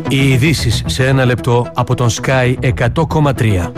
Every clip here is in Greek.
Οι ειδήσεις σε ένα λεπτό από τον Sky 100,3.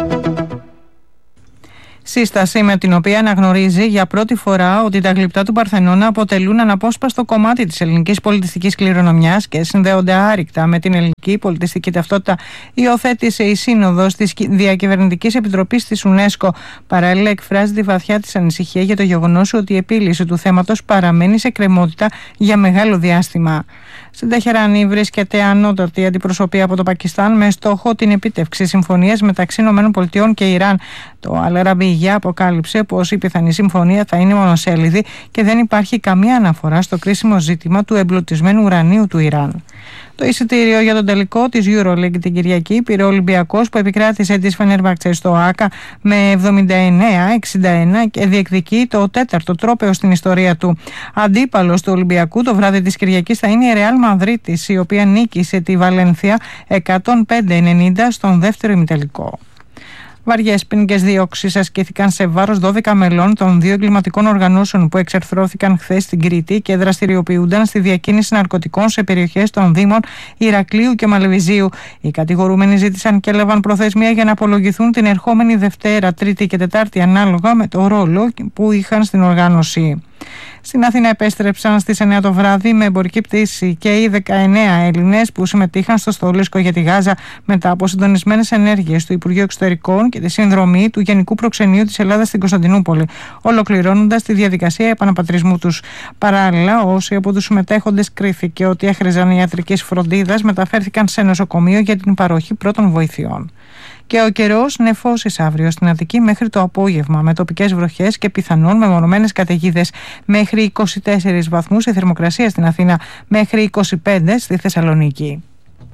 Σύσταση με την οποία αναγνωρίζει για πρώτη φορά ότι τα γλυπτά του Παρθενώνα αποτελούν αναπόσπαστο κομμάτι της ελληνικής πολιτιστικής κληρονομιάς και συνδέονται άρρηκτα με την ελληνική πολιτιστική ταυτότητα, υιοθέτησε η Σύνοδος της Διακυβερνητικής Επιτροπής της UNESCO. Παράλληλα, εκφράζει τη βαθιά της ανησυχία για το γεγονός ότι η επίλυση του θέματος παραμένει σε κρεμότητα για μεγάλο διάστημα. Στην Τεχεράνη βρίσκεται ανώτατη αντιπροσωπεία από το Πακιστάν με στόχο την επίτευξη συμφωνίας μεταξύ ΗΠΑ και Ιράν. Το Αλ-Αραβίγια αποκάλυψε πως η πιθανή συμφωνία θα είναι μονοσέλιδη και δεν υπάρχει καμία αναφορά στο κρίσιμο ζήτημα του εμπλουτισμένου ουρανίου του Ιράν. Το εισιτήριο για τον τελικό της EuroLeague την Κυριακή πήρε ο Ολυμπιακός, που επικράτησε της Φενέρμπαχτσε στο ΆΚΑ με 79-61 και διεκδικεί το τέταρτο τρόπαιο στην ιστορία του. Αντίπαλος του Ολυμπιακού το βράδυ της Κυριακής θα είναι η Ρεάλ Μαδρίτης, η οποία νίκησε τη Βαλένθια 105-90 στον δεύτερο ημιτελικό. Βαριές ποινικές διώξεις ασκήθηκαν σε βάρος 12 μελών των δύο εγκληματικών οργανώσεων που εξερθρώθηκαν χθες στην Κρήτη και δραστηριοποιούνταν στη διακίνηση ναρκωτικών σε περιοχές των Δήμων Ηρακλείου και Μαλεβιζίου. Οι κατηγορούμενοι ζήτησαν και έλαβαν προθεσμία για να απολογηθούν την ερχόμενη Δευτέρα, Τρίτη και Τετάρτη, ανάλογα με το ρόλο που είχαν στην οργάνωση. Στην Αθήνα επέστρεψαν στις 9 το βράδυ με εμπορική πτήση και οι 19 Έλληνες που συμμετείχαν στο στόλισκο για τη Γάζα μετά από συντονισμένες ενέργειες του Υπουργείου Εξωτερικών και τη συνδρομή του Γενικού Προξενείου της Ελλάδας στην Κωνσταντινούπολη, ολοκληρώνοντας τη διαδικασία επαναπατρισμού τους. Παράλληλα, όσοι από τους συμμετέχοντες κρίθηκε ότι έχριζαν ιατρικής φροντίδας μεταφέρθηκαν σε νοσοκομείο για την παροχή πρώτων βοηθειών. Και ο καιρός νεφώσεις αύριο στην Αττική μέχρι το απόγευμα, με τοπικές βροχές και πιθανόν μεμονωμένες καταιγίδες. Μέχρι 24 βαθμούς η θερμοκρασία στην Αθήνα, μέχρι 25 στη Θεσσαλονίκη.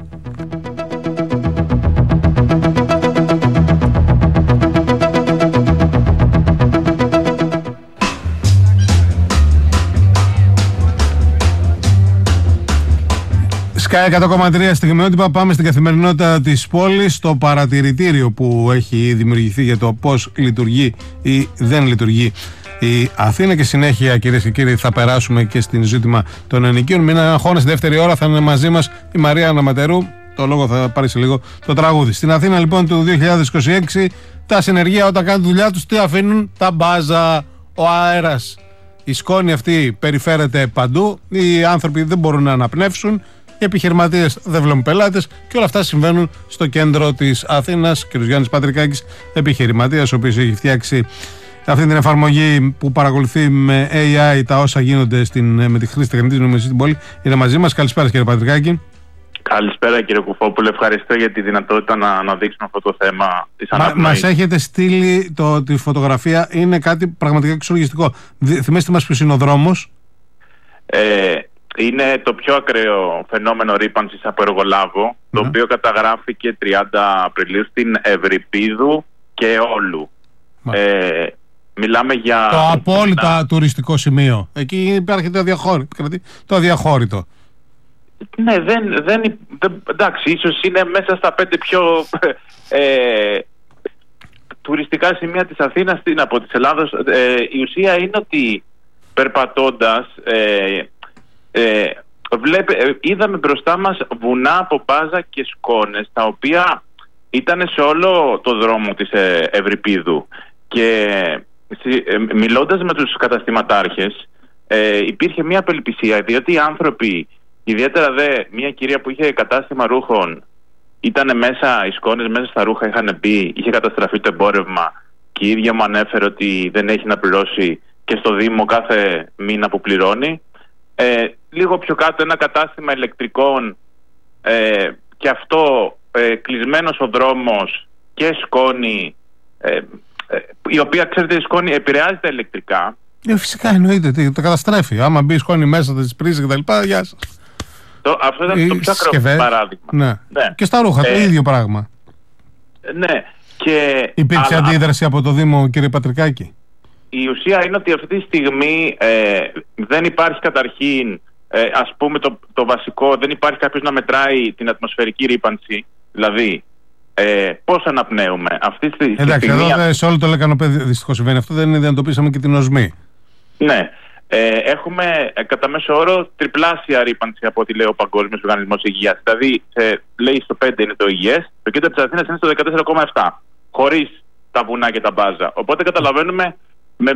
Sky 100,3 στιγμιότυπα. Πάμε στην καθημερινότητα της πόλης, στο παρατηρητήριο που έχει δημιουργηθεί για το πώς λειτουργεί ή δεν λειτουργεί η Αθήνα. Και συνέχεια, κυρίες και κύριοι, θα περάσουμε και στην ζήτημα των ενοικίων. Μην αγχώνεστε, δεύτερη ώρα θα είναι μαζί μας η Μαρία Αναματερού. Το λόγο θα πάρει σε λίγο το τραγούδι. Στην Αθήνα λοιπόν του 2026, τα συνεργεία όταν κάνουν τη δουλειά τους τι αφήνουν? Τα μπάζα, ο αέρας, η σκόνη αυτή περιφέρεται παντού, οι άνθρωποι δεν μπορούν να αναπνεύσουν, οι επιχειρηματίες δεν βλέπουν πελάτες και όλα αυτά συμβαίνουν στο κέντρο της Αθήνας. Κ. Γιάννης Πατρικάκης, επιχειρηματίας, ο οποίος έχει φτιάξει αυτή την εφαρμογή που παρακολουθεί με AI τα όσα γίνονται με τη χρήση τεχνητής νοημοσύνης στην πόλη, είναι μαζί μας. Καλησπέρα, κύριε Πατρικάκη. Καλησπέρα, κύριε Κουφόπουλε. Ευχαριστώ για τη δυνατότητα να δείξουμε αυτό το θέμα της αναπνοής. Μας έχετε στείλει τη φωτογραφία, είναι κάτι πραγματικά εξοργιστικό. Θυμάστε μας ποιος είναι ο δρόμος? Είναι το πιο ακραίο φαινόμενο ρύπανσης από εργολάβο, το οποίο καταγράφηκε 30 Απριλίου στην Ευρυπίδου και Όλου. Μιλάμε για το απόλυτα τουριστικό σημείο. Εκεί υπάρχει το αδιαχώρητο. Ναι, εντάξει, ίσως είναι μέσα στα 5 πιο τουριστικά σημεία της Αθήνας, από της Ελλάδος. Η ουσία είναι ότι περπατώντας είδαμε μπροστά μας βουνά από μπάζα και σκόνες, τα οποία ήταν σε όλο το δρόμο της Ευρυπίδου. Και μιλώντας με τους καταστηματάρχες, υπήρχε μια απελπισία, διότι οι άνθρωποι, ιδιαίτερα μια κυρία που είχε κατάστημα ρούχων, ήταν μέσα, οι σκόνες μέσα στα ρούχα είχαν μπει, είχε καταστραφεί το εμπόρευμα και η ίδια μου ανέφερε ότι δεν έχει να πληρώσει και στο Δήμο κάθε μήνα που πληρώνει. Λίγο πιο κάτω ένα κατάστημα ηλεκτρικών, και αυτό κλεισμένος ο δρόμος και σκόνη, η οποία, ξέρετε, η σκόνη επηρεάζει τα ηλεκτρικά. Φυσικά, εννοείται, το καταστρέφει. Άμα μπει σκόνη μέσα, θα τις πρίζει κτλ. Γεια σας. Αυτό ήταν το πιο ακραίο παράδειγμα. Ναι. Και στα ρούχα, το ίδιο πράγμα. Ναι. Και υπήρξε αντίδραση από το Δήμο, κύριε Πατρικάκη? Η ουσία είναι ότι αυτή τη στιγμή δεν υπάρχει καταρχήν, ας πούμε το βασικό, δεν υπάρχει κάποιος να μετράει την ατμοσφαιρική ρύπανση, δηλαδή πώς αναπνέουμε. Αυτή τη εντάξει, στιγμή, εδώ σε όλο το λεκανοπέδιο δυστυχώς συμβαίνει αυτό, δεν αντιμετωπίσαμε και την οσμή. Ναι, έχουμε κατά μέσο όρο τριπλάσια ρύπανση από ό,τι λέει ο Παγκόσμιος Οργανισμός Υγείας. Δηλαδή, λέει στο 5 είναι το υγιές, το κέντρο της Αθήνας είναι στο 14,7, χωρίς τα βουνά και τα μπάζα. Οπότε καταλαβαίνουμε με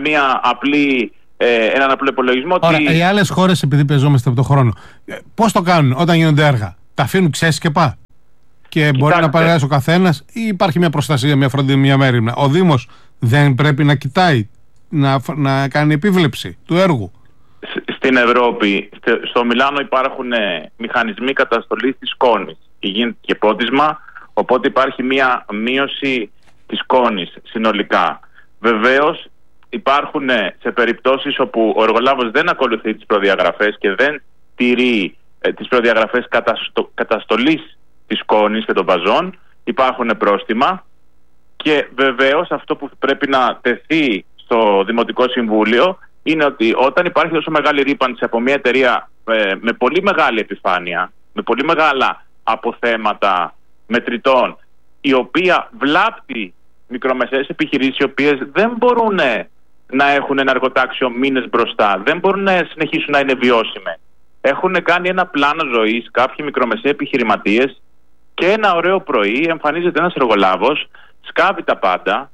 έναν απλό υπολογισμό ότι... Ωραία, οι άλλες χώρες, επειδή παίζομαστε από το χρόνο, πώς το κάνουν όταν γίνονται έργα? Τα αφήνουν ξέσκεπα και μπορεί να παρέσει ο καθένας, ή υπάρχει μια προστασία, μια φροντίδα, μια μέριμνα? Ο Δήμος δεν πρέπει να κοιτάει, να κάνει επίβλεψη του έργου? Στην Ευρώπη, στο Μιλάνο υπάρχουν μηχανισμοί καταστολής της σκόνης. Γίνεται και πότισμα, οπότε υπάρχει μια μείωση της σκόνης συνολικά. Βεβαίως υπάρχουν σε περιπτώσεις όπου ο εργολάβος δεν ακολουθεί τις προδιαγραφές και δεν τηρεί τις προδιαγραφές καταστολής της σκόνης και των μπαζών, υπάρχουν πρόστιμα, και βεβαίως αυτό που πρέπει να τεθεί στο Δημοτικό Συμβούλιο είναι ότι όταν υπάρχει τόσο μεγάλη ρύπανση από μια εταιρεία με πολύ μεγάλη επιφάνεια, με πολύ μεγάλα αποθέματα μετρητών, η οποία βλάπτει μικρομεσαίες επιχειρήσεις, οι οποίες δεν μπορούν να έχουν ένα εργοτάξιο μήνες μπροστά, δεν μπορούν να συνεχίσουν να είναι βιώσιμες. Έχουν κάνει ένα πλάνο ζωής κάποιοι μικρομεσαίοι επιχειρηματίες και ένα ωραίο πρωί εμφανίζεται ένας εργολάβος, σκάβει τα πάντα,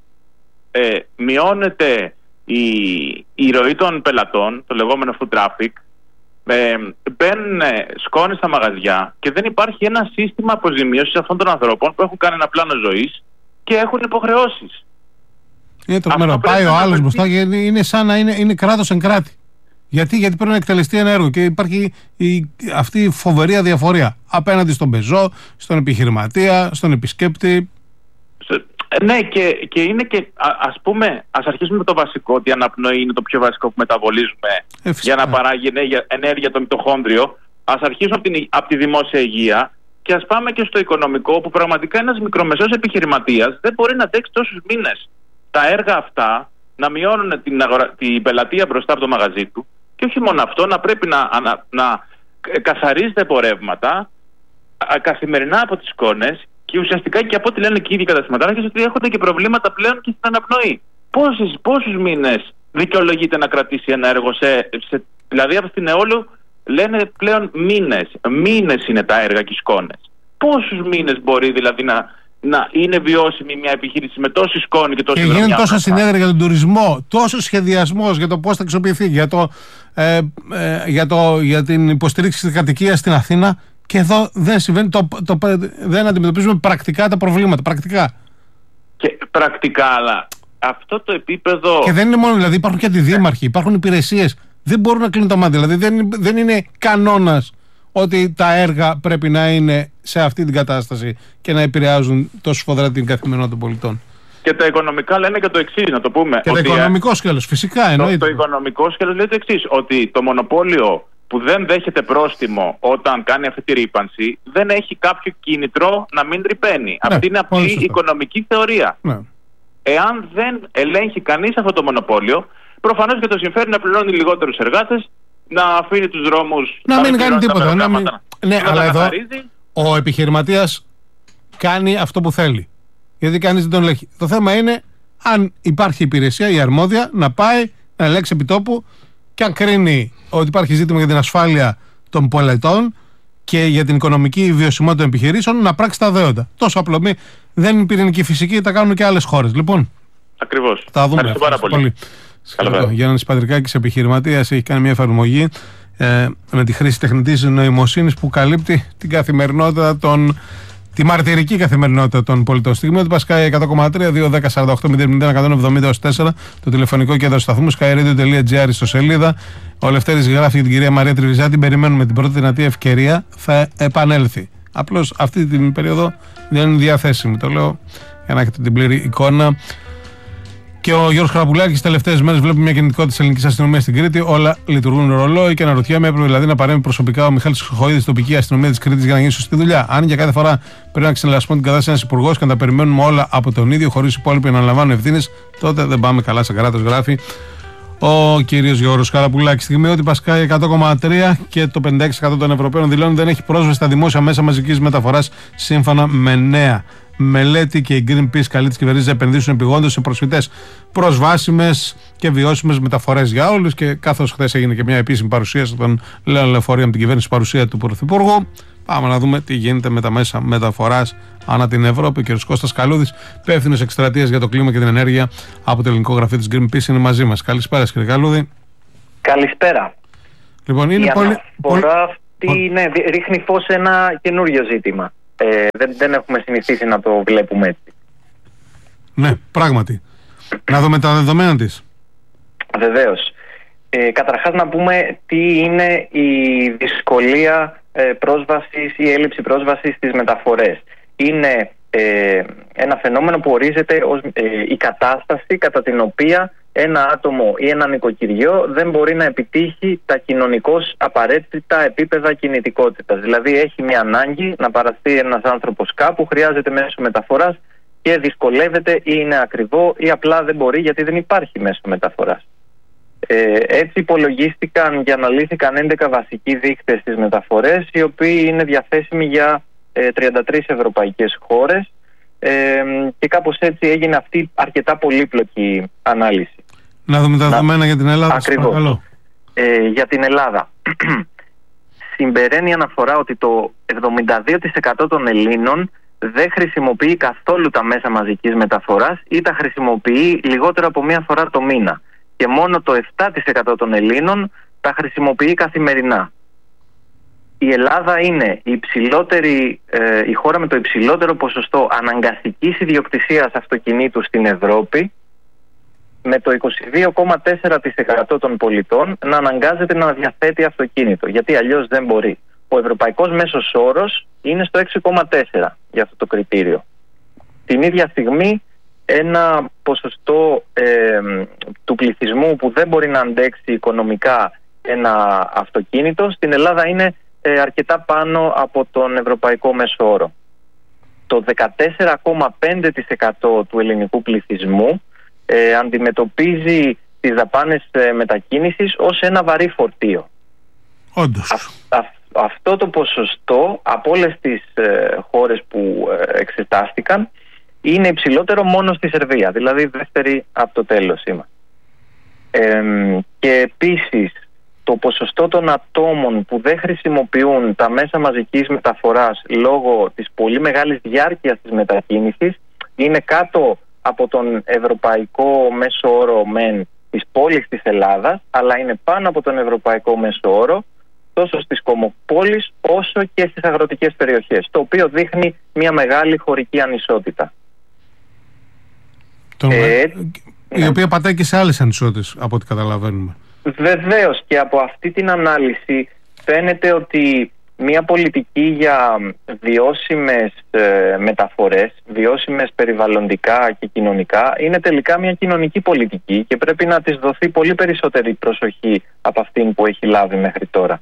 μειώνεται η ροή των πελατών, το λεγόμενο food traffic, μπαίνουν σκόνες στα μαγαζιά και δεν υπάρχει ένα σύστημα αποζημίωσης αυτών των ανθρώπων που έχουν κάνει ένα πλάνο ζωής και έχουν υποχρεώσεις. Είναι το μέρο. Πάει ο άλλος μπροστά και είναι σαν να είναι κράτος εν κράτη. Γιατί πρέπει να εκτελεστεί ένα έργο και υπάρχει αυτή η φοβερή αδιαφορία απέναντι στον πεζό, στον επιχειρηματία, στον επισκέπτη. Ναι, και είναι και, ας αρχίσουμε με το βασικό, ότι η αναπνοή είναι το πιο βασικό που μεταβολίζουμε για να παράγει ενέργεια το μυτοχόνδριο. Ας αρχίσουμε από τη δημόσια υγεία και ας πάμε και στο οικονομικό, που πραγματικά ένας μικρομεσαίος επιχειρηματίας δεν μπορεί να αντέξει τόσους μήνες τα έργα αυτά να μειώνουν την πελατεία μπροστά από το μαγαζί του, και όχι μόνο αυτό, να πρέπει να καθαρίζει τα εμπορεύματα καθημερινά από τις σκόνες, και ουσιαστικά και από ό,τι λένε και οι ίδιοι καταστηματάρχες ότι έχονται και προβλήματα πλέον και στην αναπνοή. Πόσους μήνες δικαιολογείται να κρατήσει ένα έργο δηλαδή από την Αιώλου λένε πλέον μήνες είναι τα έργα και οι σκόνες. Πόσους μήνες μπορεί δηλαδή να είναι βιώσιμη μια επιχείρηση με τόση σκόνη και τόση δρομιά? Και γίνουν τόσα συνέδρια για τον τουρισμό, τόσο σχεδιασμός για το πώς θα αξιοποιηθεί, για την υποστήριξη της κατοικίας στην Αθήνα, και εδώ δεν συμβαίνει, δεν αντιμετωπίζουμε πρακτικά τα προβλήματα. Πρακτικά, αλλά αυτό το επίπεδο... Και δεν είναι μόνο, δηλαδή υπάρχουν και αντιδήμαρχοι, υπάρχουν υπηρεσίες, δεν μπορούν να κλείνουν τα μάτια. Δηλαδή δεν είναι κανόνας ότι τα έργα πρέπει να είναι σε αυτή την κατάσταση και να επηρεάζουν τόσο σφοδρά την καθημερινότητα των πολιτών. Και τα οικονομικά λένε και το εξής, να το πούμε. Και το οικονομικό σκέλος, φυσικά εννοείται. Το οικονομικό σκέλος λέει το εξής, ότι το μονοπόλιο που δεν δέχεται πρόστιμο όταν κάνει αυτή τη ρύπανση δεν έχει κάποιο κίνητρο να μην ρυπαίνει. Ναι, αυτή είναι απλή οικονομική θεωρία. Ναι. Εάν δεν ελέγχει κανείς αυτό το μονοπόλιο, προφανώς και το συμφέρει να πληρώνει λιγότερους εργάτες, να αφήνει τους δρόμους, να μην κάνει τίποτα. Ναι, αλλά εδώ ο επιχειρηματίας κάνει αυτό που θέλει. Γιατί κανείς δεν τον ελέγχει. Το θέμα είναι αν υπάρχει υπηρεσία, η αρμόδια, να πάει να ελέγξει επιτόπου, και αν κρίνει ότι υπάρχει ζήτημα για την ασφάλεια των πελατών και για την οικονομική βιωσιμότητα των επιχειρήσεων, να πράξει τα δέοντα. Τόσο απλό. Δεν είναι πυρηνική φυσική, τα κάνουν και άλλες χώρες. Λοιπόν, ακριβώς. Τα δούμε. Πάρα πολύ. Γιάννης Πατρικάκης, επιχειρηματίας, έχει κάνει μια εφαρμογή με τη χρήση τεχνητής νοημοσύνης που καλύπτει την καθημερινότητα τη μαρτυρική καθημερινότητα των πολιτών. Στιγμή ότι Sky 100,3, 2-10-48-0-170-170-4, το τηλεφωνικό κέντρο σταθμού, skyradio.gr στο σελίδα. Ο Λευτέρης γράφει για την κυρία Μαρία Τριβιζά, την περιμένουμε την πρώτη δυνατή ευκαιρία, θα επανέλθει. Απλώς αυτή την περίοδο δεν είναι διαθέσιμη. Το λέω για να έχετε την πλήρη εικόνα. Και ο Γιώργος Χαραπουλάκης, τις τελευταίες μέρες βλέπει μια κινητικότητα της ελληνικής αστυνομίας στην Κρήτη. Όλα λειτουργούν ρολόι και αναρωτιέμαι, έπρεπε δηλαδή να παρέμβει προσωπικά ο Μιχάλης Χρυσοχοΐδης, τοπική αστυνομία της Κρήτης, για να γίνει σωστή δουλειά. Αν για κάθε φορά πρέπει να ξελασπώνει την κατάσταση ένας υπουργός και να τα περιμένουμε όλα από τον ίδιο, χωρίς οι υπόλοιποι να αναλαμβάνουν ευθύνες, τότε δεν πάμε καλά σε κράτος, γράφει ο κύριος Γιώργος Χαραπουλάκης. Στιγμή ότι Sky 100,3 και το 56% των Ευρωπαίων δηλώνουν δεν έχει πρόσβαση στα δημόσια μέσα μαζικής μεταφοράς σύμφωνα με νέα. μελέτη και η Greenpeace καλεί τις κυβερνήσεις να επενδύσουν επειγόντως σε προσιτές, προσβάσιμες και βιώσιμες μεταφορές για όλους. Και καθώς χθες έγινε και μια επίσημη παρουσίαση των λεωφορείων από την κυβέρνηση, παρουσία του Πρωθυπουργού, πάμε να δούμε τι γίνεται με τα μέσα μεταφοράς ανά την Ευρώπη. Ο κ. Κώστας Καλούδης, υπεύθυνος εκστρατείας για το κλίμα και την ενέργεια από το ελληνικό γραφείο της Greenpeace, είναι μαζί μας. Καλησπέρα, κ. Καλούδη. Καλησπέρα. Λοιπόν, είναι η αναφορά αυτή ρίχνει φως σε ένα καινούριο ζήτημα. Δεν έχουμε συνηθίσει να το βλέπουμε έτσι. Ναι, πράγματι. Να δούμε τα δεδομένα της. Βεβαίως. Καταρχάς να πούμε τι είναι η δυσκολία πρόσβασης ή έλλειψη πρόσβασης στις μεταφορές. Είναι ένα φαινόμενο που ορίζεται ως η κατάσταση κατά την οποία ένα άτομο ή ένα νοικοκυριό δεν μπορεί να επιτύχει τα κοινωνικώς απαραίτητα επίπεδα κινητικότητας. Δηλαδή έχει μια ανάγκη να παραστεί ένας άνθρωπος κάπου, χρειάζεται μέσο μεταφοράς και δυσκολεύεται ή είναι ακριβό ή απλά δεν μπορεί γιατί δεν υπάρχει μέσο μεταφοράς. Έτσι υπολογίστηκαν και αναλύθηκαν 11 βασικοί δείκτες στις μεταφορές, οι οποίοι είναι διαθέσιμοι για 33 ευρωπαϊκές χώρες, και κάπως έτσι έγινε αυτή αρκετά πολύπλοκη ανάλυση. Να δούμε τα δεδομένα για την Ελλάδα. Ακριβώς. Για την Ελλάδα συμπεραίνει η αναφορά ότι το 72% των Ελλήνων δεν χρησιμοποιεί καθόλου τα μέσα μαζικής μεταφοράς ή τα χρησιμοποιεί λιγότερο από μία φορά το μήνα. Και μόνο το 7% των Ελλήνων τα χρησιμοποιεί καθημερινά. Η Ελλάδα είναι η χώρα με το υψηλότερο ποσοστό αναγκαστικής ιδιοκτησίας αυτοκινήτου στην Ευρώπη, με το 22,4% των πολιτών να αναγκάζεται να διαθέτει αυτοκίνητο, γιατί αλλιώς δεν μπορεί. Ο ευρωπαϊκός μέσος όρος είναι στο 6,4% για αυτό το κριτήριο. Την ίδια στιγμή ένα ποσοστό του πληθυσμού που δεν μπορεί να αντέξει οικονομικά ένα αυτοκίνητο στην Ελλάδα είναι αρκετά πάνω από τον ευρωπαϊκό μέσο όρο. Το 14,5% του ελληνικού πληθυσμού αντιμετωπίζει τις δαπάνες μετακίνησης ως ένα βαρύ φορτίο. Όντως. Αυτό το ποσοστό από όλες τις χώρες που εξετάστηκαν είναι υψηλότερο μόνο στη Σερβία, δηλαδή δεύτερη από το τέλος είμαστε. Και επίσης το ποσοστό των ατόμων που δεν χρησιμοποιούν τα μέσα μαζικής μεταφοράς λόγω της πολύ μεγάλης διάρκειας της μετακίνησης είναι κάτω από τον ευρωπαϊκό μέσο όρο της πόλης της Ελλάδας, αλλά είναι πάνω από τον ευρωπαϊκό μέσο όρο τόσο στις κομμοπόλεις όσο και στις αγροτικές περιοχές, το οποίο δείχνει μια μεγάλη χωρική ανισότητα. Η οποία πατάει και σε άλλες ανισότητες από ό,τι καταλαβαίνουμε. Βεβαίως, και από αυτή την ανάλυση φαίνεται ότι μια πολιτική για βιώσιμες μεταφορές, βιώσιμες περιβαλλοντικά και κοινωνικά, είναι τελικά μια κοινωνική πολιτική και πρέπει να της δοθεί πολύ περισσότερη προσοχή από αυτήν που έχει λάβει μέχρι τώρα.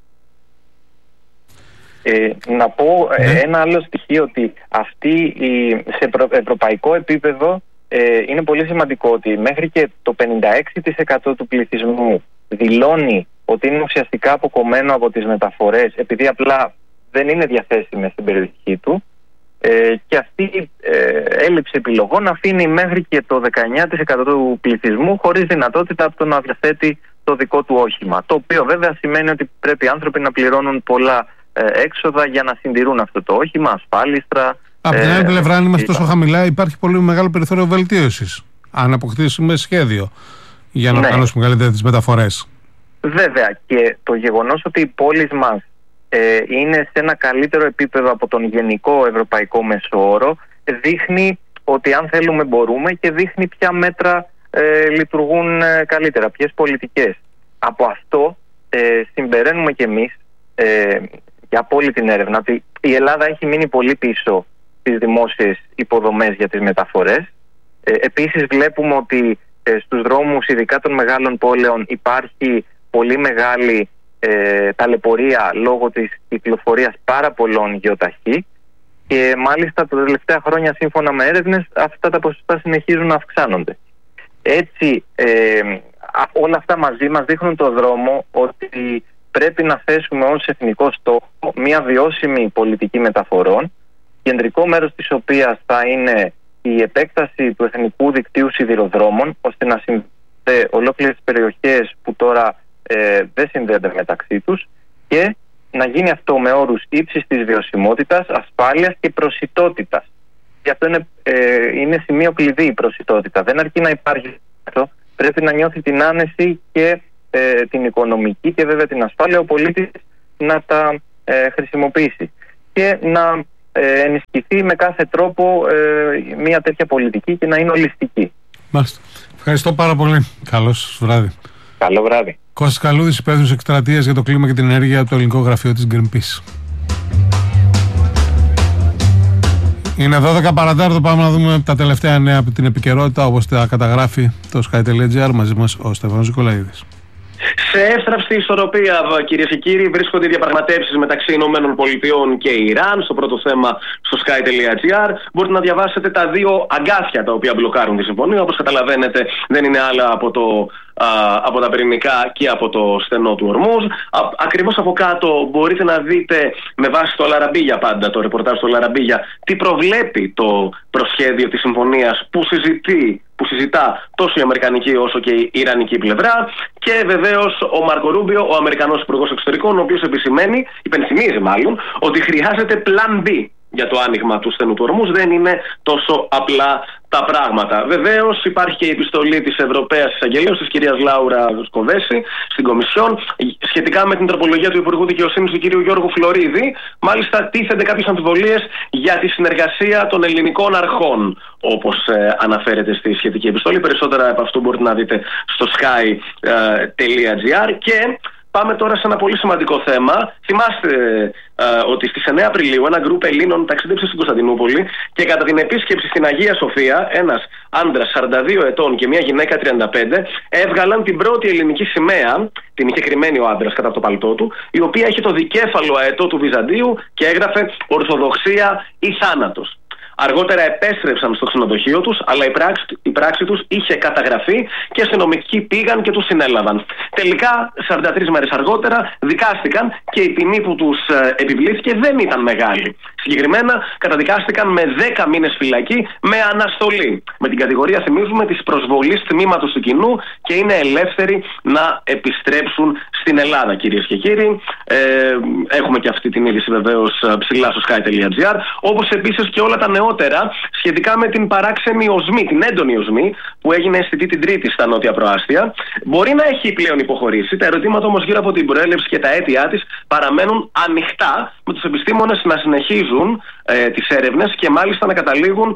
Να πω ένα άλλο στοιχείο, ότι σε ευρωπαϊκό επίπεδο είναι πολύ σημαντικό ότι μέχρι και το 56% του πληθυσμού δηλώνει ότι είναι ουσιαστικά αποκομμένο από τις μεταφορές επειδή απλά δεν είναι διαθέσιμες στην περιοχή του, και αυτή η έλλειψη επιλογών αφήνει μέχρι και το 19% του πληθυσμού χωρίς δυνατότητα από το να διαθέτει το δικό του όχημα, το οποίο βέβαια σημαίνει ότι πρέπει οι άνθρωποι να πληρώνουν πολλά έξοδα για να συντηρούν αυτό το όχημα, ασφάλιστρα. Από την άλλη πλευρά, αν είμαστε τόσο χαμηλά, υπάρχει πολύ μεγάλο περιθώριο βελτίωσης, αν αποκτήσουμε σχέδιο για να οργανώσουμε καλύτερα τις μεταφορές. Βέβαια, και το γεγονός ότι οι πόλεις μας είναι σε ένα καλύτερο επίπεδο από τον γενικό ευρωπαϊκό μέσο όρο δείχνει ότι αν θέλουμε μπορούμε, και δείχνει ποια μέτρα λειτουργούν καλύτερα, ποιες πολιτικές. Από αυτό συμπεραίνουμε κι εμείς για από όλη την έρευνα ότι η Ελλάδα έχει μείνει πολύ πίσω στις δημόσιες υποδομές για τις μεταφορές. Επίσης βλέπουμε ότι στους δρόμους, ειδικά των μεγάλων πόλεων, υπάρχει πολύ μεγάλη ταλαιπωρία λόγω της κυκλοφορίας πάρα πολλών γεωταχή, και μάλιστα τα τελευταία χρόνια, σύμφωνα με έρευνες, αυτά τα ποσοστά συνεχίζουν να αυξάνονται. Έτσι όλα αυτά μαζί μας δείχνουν το δρόμο ότι πρέπει να θέσουμε ως εθνικό στόχο μια βιώσιμη πολιτική μεταφορών, κεντρικό μέρος της οποίας θα είναι η επέκταση του εθνικού δικτύου σιδηροδρόμων, ώστε να συνδέονται ολόκληρες περιοχές που τώρα δεν συνδέονται μεταξύ τους, και να γίνει αυτό με όρους ύψης της βιωσιμότητας, ασφάλειας και προσιτότητας. Και αυτό είναι σημείο κλειδί, η προσιτότητα. Δεν αρκεί να υπάρχει αυτό, πρέπει να νιώθει την άνεση και την οικονομική και βέβαια την ασφάλεια ο πολίτης να τα χρησιμοποιήσει και να ενισχυθεί με κάθε τρόπο μια τέτοια πολιτική και να είναι ολιστική. Μάλιστα. Ευχαριστώ πάρα πολύ. Καλό σας βράδυ. Καλό βράδυ. Κώστας Καλούδης, υπεύθυνος εκστρατείας για το κλίμα και την ενέργεια από το ελληνικό γραφείο της Greenpeace. Είναι 12 παρατάρτο, πάμε να δούμε τα τελευταία νέα από την επικαιρότητα όπως τα καταγράφει το sky.gr. Μαζί μας ο Στέφανος Νικολαίδης. Σε εύθραυστη ισορροπία, κυρίες και κύριοι, βρίσκονται οι διαπραγματεύσεις μεταξύ Ηνωμένων Πολιτειών και Ιράν. Στο πρώτο θέμα, στο sky.gr, μπορείτε να διαβάσετε τα δύο αγκάθια τα οποία μπλοκάρουν τη συμφωνία. Όπως καταλαβαίνετε, δεν είναι άλλα από τα πυρηνικά και από το στενό του Ορμούζ. Ακριβώς από κάτω μπορείτε να δείτε, με βάση το Αλαραμπίγια πάντα, το ρεπορτάζ του Αλαραμπίγια, τι προβλέπει το προσχέδιο της συμφωνίας που συζητά τόσο η αμερικανική όσο και η ιρανική πλευρά, και βεβαίως ο Μάρκο Ρούμπιο, ο Αμερικανός Υπουργός Εξωτερικών, ο οποίος υπενθυμίζει ότι χρειάζεται plan B για το άνοιγμα του στενού του Ορμούζ. Δεν είναι τόσο απλά τα πράγματα. Βεβαίως υπάρχει και η επιστολή της Ευρωπαίας Εισαγγελέως, της κυρίας Λάουρα Σκοβέση, στην Κομισιόν, σχετικά με την τροπολογία του Υπουργού Δικαιοσύνης του κυρίου Γιώργου Φλωρίδη. Μάλιστα τίθενται κάποιες αμφιβολίες για τη συνεργασία των ελληνικών αρχών, όπως αναφέρεται στη σχετική επιστολή. Περισσότερα από αυτού μπορείτε να δείτε στο sky.gr. Και πάμε τώρα σε ένα πολύ σημαντικό θέμα. Θυμάστε ότι στις 9 Απριλίου ένα γκρουπ Ελλήνων ταξίδεψε στην Κωνσταντινούπολη και κατά την επίσκεψη στην Αγία Σοφία, ένας άντρας 42 ετών και μια γυναίκα 35 έβγαλαν την πρώτη ελληνική σημαία, την είχε κρυμμένη ο άντρας κατά το παλτό του, η οποία έχει το δικέφαλο αετό του Βυζαντίου και έγραφε «Ορθοδοξία ή θάνατος». Αργότερα επέστρεψαν στο ξενοδοχείο τους, αλλά η πράξη τους είχε καταγραφεί και αστυνομικοί πήγαν και τους συνέλαβαν. Τελικά, 43 μέρες αργότερα, δικάστηκαν και η ποινή που τους επιβλήθηκε δεν ήταν μεγάλη. Συγκεκριμένα, καταδικάστηκαν με 10 μήνες φυλακή με αναστολή. Με την κατηγορία, θυμίζουμε, της προσβολής τμήματος του κοινού, και είναι ελεύθεροι να επιστρέψουν στην Ελλάδα, κυρίες και κύριοι. Έχουμε και αυτή την είδηση βεβαίως ψηλά στο sky.gr, όπως επίσης και όλα τα νεότερα σχετικά με την παράξενη οσμή, την έντονη οσμή που έγινε αισθητή την Τρίτη στα νότια προάστια. Μπορεί να έχει πλέον υποχωρήσει. Τα ερωτήματα όμως γύρω από την προέλευση και τα αίτια της παραμένουν ανοιχτά, με τους επιστήμονες να συνεχίζουν τις έρευνες και μάλιστα να καταλήγουν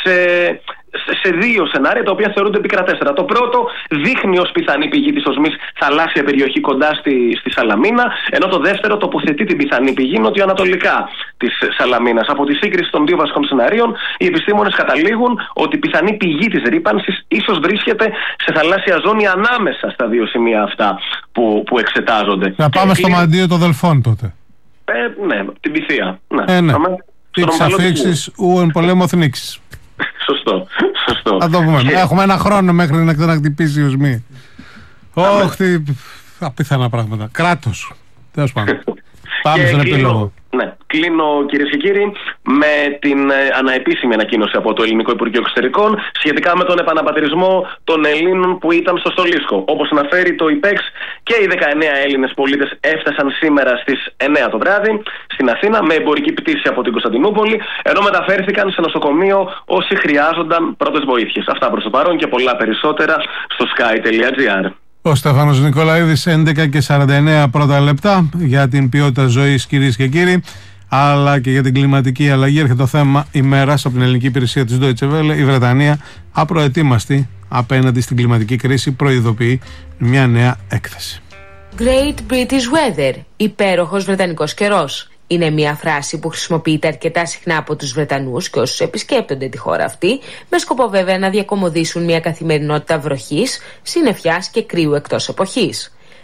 σε δύο σενάρια τα οποία θεωρούνται επικρατέστερα. Το πρώτο δείχνει ως πιθανή πηγή της οσμής θαλάσσια περιοχή κοντά στη Σαλαμίνα, ενώ το δεύτερο τοποθετεί την πιθανή πηγή νοτιοανατολικά της Σαλαμίνας. Από τη σύγκριση των δύο βασικών σενάριων, οι επιστήμονες καταλήγουν ότι η πιθανή πηγή της ρύπανσης ίσως βρίσκεται σε θαλάσσια ζώνη ανάμεσα στα δύο σημεία αυτά που εξετάζονται. Να πάμε στο μαντίο των Δελφών τότε. Ναι, την Πυθία. Ναι. Τις αφήξεις ουεν πολέμου θνίξης. Σωστό. Θα το πούμε. Έχουμε ένα χρόνο μέχρι να ξαναχτυπήσει η οσμή. Όχι, απίθανα πράγματα. Κράτος. Τέλος πάντων. Πάμε στον επίλογο. Ναι, κλείνω, κυρίες και κύριοι, με την αναεπίσημη ανακοίνωση από το Ελληνικό Υπουργείο Εξωτερικών σχετικά με τον επαναπατρισμό των Ελλήνων που ήταν στο Στολίσκο. Όπως αναφέρει το ΙΠΕΞ, και οι 19 Έλληνες πολίτες έφτασαν σήμερα στις 9 το βράδυ στην Αθήνα με εμπορική πτήση από την Κωνσταντινούπολη, ενώ μεταφέρθηκαν σε νοσοκομείο όσοι χρειάζονταν πρώτες βοήθειες. Αυτά προς το παρόν και πολλά περισσότερα στο sky.gr. Ο Στέφανος Νικολαίδης, 11 και 49 πρώτα λεπτά για την ποιότητα ζωής, κυρίες και κύριοι, αλλά και για την κλιματική αλλαγή. Έρχεται το θέμα ημέρας από την ελληνική υπηρεσία της Deutsche Welle. Η Βρετανία, απροετοίμαστη απέναντι στην κλιματική κρίση, προειδοποιεί μια νέα έκθεση. Great British Weather, υπέροχος βρετανικός καιρός. Είναι μια φράση που χρησιμοποιείται αρκετά συχνά από τους Βρετανούς και όσους επισκέπτονται τη χώρα αυτή, με σκοπό βέβαια να διακομωδήσουν μια καθημερινότητα βροχής, συννεφιάς και κρύου εκτός εποχής.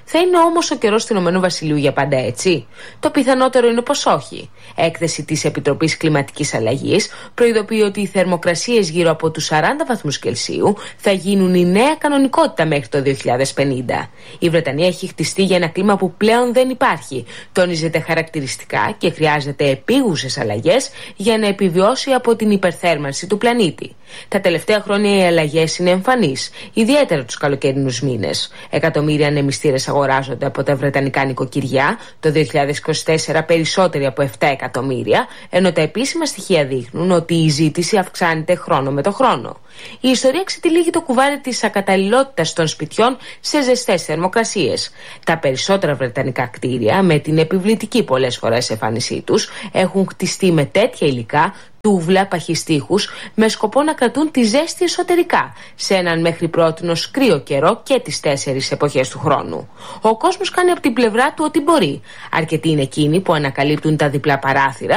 Θα είναι όμως ο καιρός του Ηνωμένου Βασιλείου για πάντα έτσι? Το πιθανότερο είναι πως όχι. Έκθεση της Επιτροπής Κλιματικής Αλλαγής προειδοποιεί ότι οι θερμοκρασίες γύρω από τους 40 βαθμούς Κελσίου θα γίνουν η νέα κανονικότητα μέχρι το 2050. Η Βρετανία έχει χτιστεί για ένα κλίμα που πλέον δεν υπάρχει. Τονίζεται χαρακτηριστικά και χρειάζεται επίγουσες αλλαγές για να επιβιώσει από την υπερθέρμανση του πλανήτη. Τα τελευταία χρόνια οι αλλαγές είναι εμφανείς, ιδιαίτερα τους καλοκαιρινούς μήνες. Εκατομμύρια ανεμιστήρες αγοράζονται από τα βρετανικά νοικοκυριά, το 2024 περισσότεροι από 7 εκατομμύρια, ενώ τα επίσημα στοιχεία δείχνουν ότι η ζήτηση αυξάνεται χρόνο με το χρόνο. Η ιστορία ξετυλίγει το κουβάρι της ακαταλληλότητας των σπιτιών σε ζεστές θερμοκρασίες. Τα περισσότερα βρετανικά κτίρια, με την επιβλητική πολλές φορές εμφάνισή τους, έχουν χτιστεί με τέτοια υλικά, τούβλα, παχυστίχους, με σκοπό να κρατούν τη ζέστη εσωτερικά σε έναν μέχρι πρότινος κρύο καιρό και τις 4 εποχές του χρόνου. Ο κόσμος κάνει από την πλευρά του ό,τι μπορεί. Αρκετοί είναι εκείνοι που ανακαλύπτουν τα διπλά παράθυρα